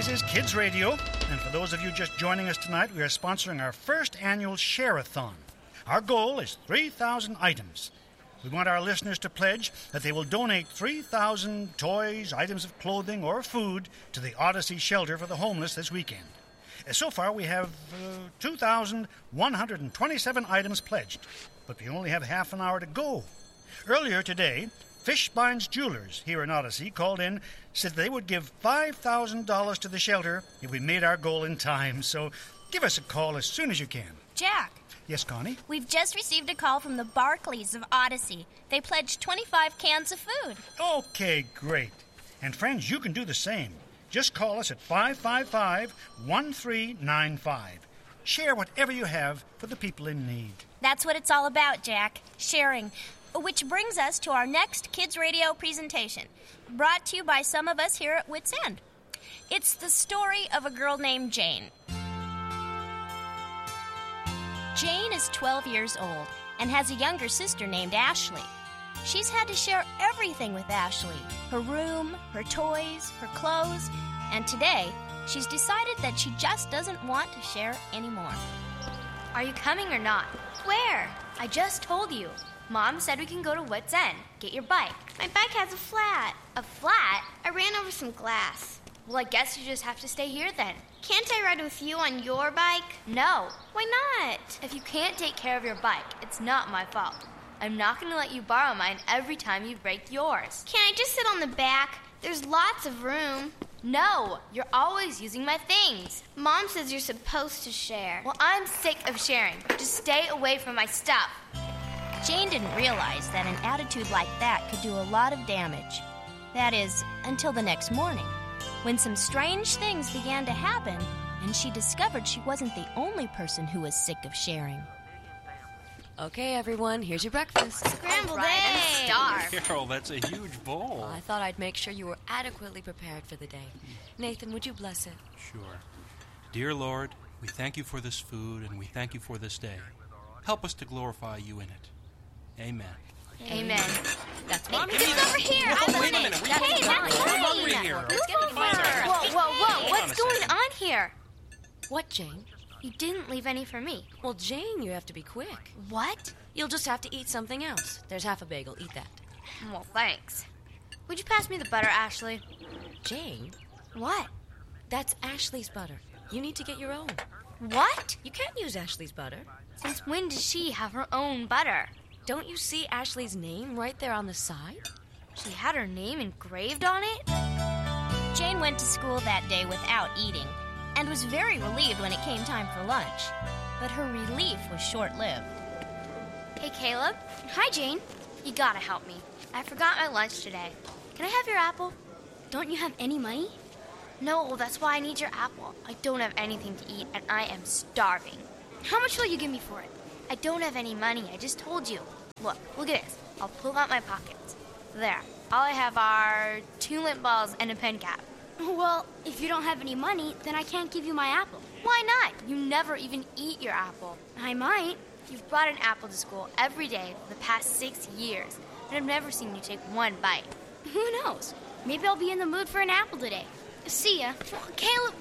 This is Kids Radio, and for those of you just joining us tonight, we are sponsoring our first annual Share-a-thon. Our goal is 3,000 items. We want our listeners to pledge that they will donate 3,000 toys, items of clothing, or food to the Odyssey Shelter for the Homeless this weekend. So far, we have 2,127 items pledged, but we only have half an hour to go. Earlier today, Fishbines Jewelers here in Odyssey called in, said they would give $5,000 to the shelter if we made our goal in time. So give us a call as soon as you can. Jack. Yes, Connie? We've just received a call from the Barclays of Odyssey. They pledged 25 cans of food. Okay, great. And friends, you can do the same. Just call us at 555-1395. Share whatever you have for the people in need. That's what it's all about, Jack. Sharing. Which brings us to our next Kids Radio presentation, brought to you by some of us here at Wits End. It's the story of a girl named Jane. Jane is 12 years old and has a younger sister named Ashley. She's had to share everything with Ashley, her room, her toys, her clothes, and today she's decided that she just doesn't want to share anymore. Are you coming or not? Where? I just told you. Mom said we can go to Wits End. Get your bike. My bike has a flat. A flat? I ran over some glass. Well, I guess you just have to stay here then. Can't I ride with you on your bike? No. Why not? If you can't take care of your bike, it's not my fault. I'm not going to let you borrow mine every time you break yours. Can't I just sit on the back? There's lots of room. No, you're always using my things. Mom says you're supposed to share. Well, I'm sick of sharing. Just stay away from my stuff. Jane didn't realize that an attitude like that could do a lot of damage. That is, until the next morning, when some strange things began to happen, and she discovered she wasn't the only person who was sick of sharing. Okay, everyone, here's your breakfast. Scrambled I'm eggs. starved. Carol, that's a huge bowl. Well, I thought I'd make sure you were adequately prepared for the day. Nathan, would you bless it? Sure. Dear Lord, we thank you for this food and we thank you for this day. Help us to glorify you in it. Amen. Amen. That's Mom, me. get over here. I want wait a it. minute. Hey, that's We're mine. hungry here. Let's get further. Whoa. What's going on here? What, Jane? You didn't leave any for me. Well, Jane, you have to be quick. What? You'll just have to eat something else. There's half a bagel. Eat that. Well, thanks. Would you pass me the butter, Ashley? Jane, What? that's Ashley's butter. You need to get your own. What? You can't use Ashley's butter. Since when does she have her own butter? Don't you see Ashley's name right there on the side? She had her name engraved on it? Jane went to school that day without eating and was very relieved when it came time for lunch. But her relief was short-lived. Hey, Caleb. Hi, Jane. You gotta help me. I forgot my lunch today. Can I have your apple? Don't you have any money? No, that's why I need your apple. I don't have anything to eat, and I am starving. How much will you give me for it? I don't have any money. I just told you. Look at this. I'll pull out my pockets. There. All I have are 2 lint balls and a pen cap. Well, if you don't have any money, then I can't give you my apple. Why not? You never even eat your apple. I might. You've brought an apple to school every day for the past 6 years, and I've never seen you take one bite. Who knows? Maybe I'll be in the mood for an apple today. See ya. Oh, Caleb.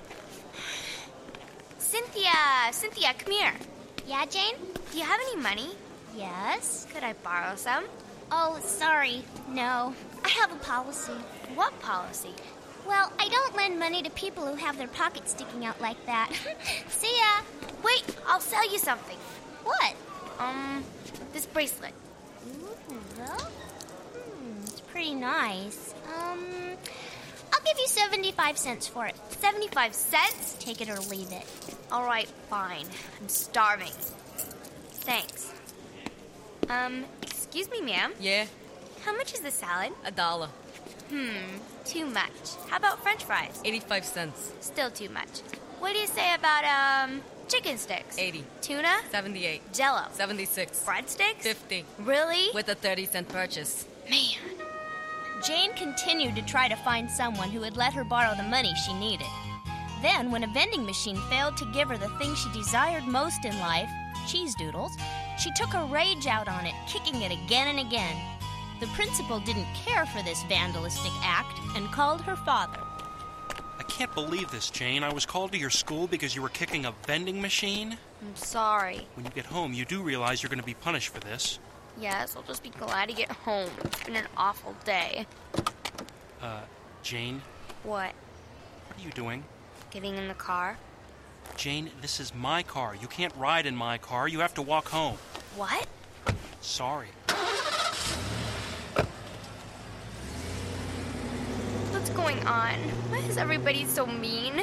Cynthia, come here. Yeah, Jane? Do you have any money? Yes. Could I borrow some? Oh, sorry. No. I have a policy. What policy? Well, I don't lend money to people who have their pockets sticking out like that. See ya. Wait, I'll sell you something. What? This bracelet. Ooh, well, it's pretty nice. I'll give you 75 cents for it. 75 cents? Take it or leave it. All right, fine. I'm starving. Thanks. Excuse me, ma'am. Yeah, How much is the salad? $1. Too much. How about French fries? 85 cents. Still too much. What do you say about, chicken sticks? 80. Tuna? 78. Jello? 76. Breadsticks? 50. Really? With a 30-cent purchase. Man. Jane continued to try to find someone who would let her borrow the money she needed. Then, when a vending machine failed to give her the thing she desired most in life, cheese doodles, she took her rage out on it, kicking it again and again. The principal didn't care for this vandalistic act and called her father. I can't believe this, Jane. I was called to your school because you were kicking a vending machine? I'm sorry. When you get home, you do realize you're going to be punished for this. Yes, I'll just be glad to get home. It's been an awful day. Jane? What? What are you doing? Getting in the car? Jane, this is my car. You can't ride in my car. You have to walk home. What? Sorry. What's going on? Why is everybody so mean?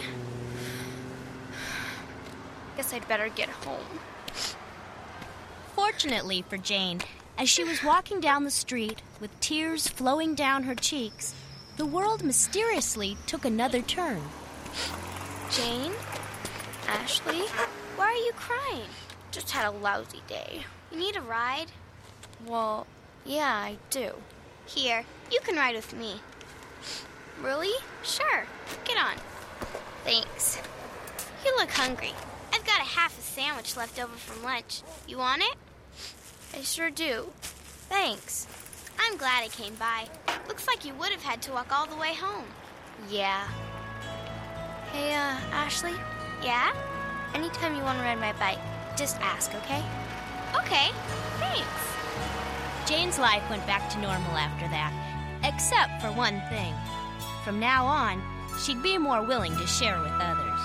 Guess I'd better get home. Fortunately for Jane, as she was walking down the street with tears flowing down her cheeks, the world mysteriously took another turn. Jane? Ashley? Why are you crying? Just had a lousy day. You need a ride? Well, yeah, I do. Here, you can ride with me. Really? Sure, get on. Thanks. You look hungry. I've got a half a sandwich left over from lunch. You want it? I sure do. Thanks. I'm glad I came by. Looks like you would have had to walk all the way home. Yeah. Hey, Ashley? Yeah? Anytime you want to ride my bike, just ask, okay? Okay, thanks. Jane's life went back to normal after that, except for one thing. From now on, she'd be more willing to share with others.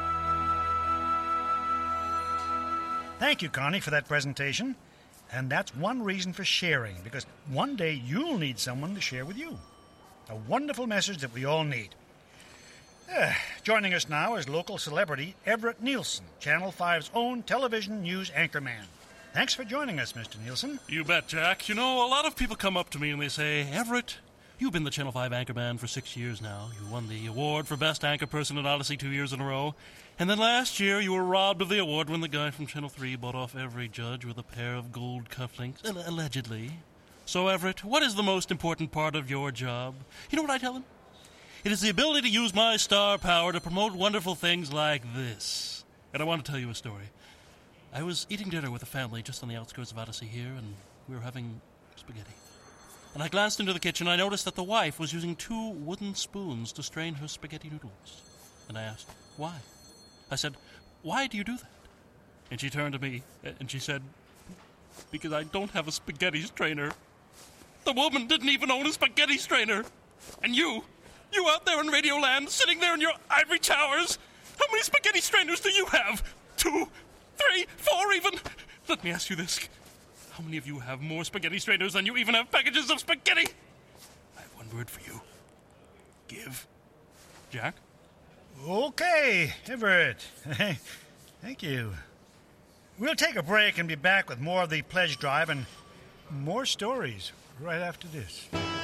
Thank you, Connie, for that presentation. And that's one reason for sharing, because one day you'll need someone to share with you. A wonderful message that we all need. Joining us now is local celebrity Everett Nielsen, Channel 5's own television news anchorman. Thanks for joining us, Mr. Nielsen. You bet, Jack. You know, a lot of people come up to me and they say, Everett, you've been the Channel 5 anchorman for 6 years now. You won the award for Best Anchor Person at Odyssey 2 years in a row. And then last year, you were robbed of the award when the guy from Channel 3 bought off every judge with a pair of gold cufflinks, allegedly. So, Everett, what is the most important part of your job? You know what I tell him? It is the ability to use my star power to promote wonderful things like this. And I want to tell you a story. I was eating dinner with a family just on the outskirts of Odyssey here, and we were having spaghetti. And I glanced into the kitchen, and I noticed that the wife was using 2 wooden spoons to strain her spaghetti noodles. And I asked, why? I said, why do you do that? And she turned to me, and she said, because I don't have a spaghetti strainer. The woman didn't even own a spaghetti strainer. And you out there in Radioland, sitting there in your ivory towers, how many spaghetti strainers do you have? 2, 3, 4 even? Let me ask you this. How many of you have more spaghetti strainers than you even have packages of spaghetti? I have one word for you. Give. Jack? Okay, Everett. Thank you. We'll take a break and be back with more of the pledge drive and more stories right after this.